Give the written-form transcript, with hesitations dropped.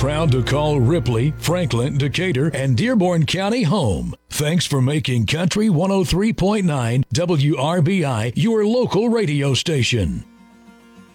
proud to call Ripley, Franklin, Decatur, and Dearborn County home. Thanks for making Country 103.9 WRBI your local radio station.